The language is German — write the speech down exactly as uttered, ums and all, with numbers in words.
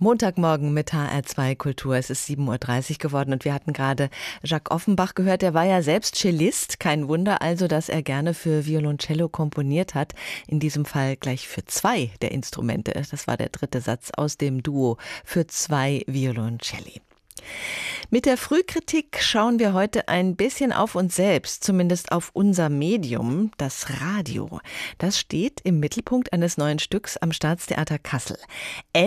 Montagmorgen mit H R zwei Kultur. Es ist sieben Uhr dreißig geworden und wir hatten gerade Jacques Offenbach gehört. Der war ja selbst Cellist. Kein Wunder also, dass er gerne für Violoncello komponiert hat. In diesem Fall gleich für zwei der Instrumente. Das war der dritte Satz aus dem Duo für zwei Violoncelli. Mit der Frühkritik schauen wir heute ein bisschen auf uns selbst, zumindest auf unser Medium, das Radio. Das steht im Mittelpunkt eines neuen Stücks am Staatstheater Kassel.